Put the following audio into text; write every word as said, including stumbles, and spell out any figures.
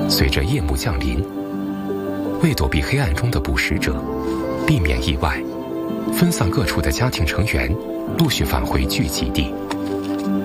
随着夜幕降临，为躲避黑暗中的捕食者，避免意外，分散各处的家庭成员陆续返回聚集地。